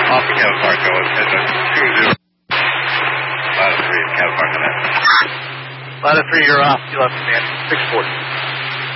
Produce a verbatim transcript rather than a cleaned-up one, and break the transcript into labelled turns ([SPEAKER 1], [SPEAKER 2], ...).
[SPEAKER 1] Off the Cattle Park, go at two zero. Ladder three, Cattle Park on that.
[SPEAKER 2] Ladder three, you're off. You left, man. six forty.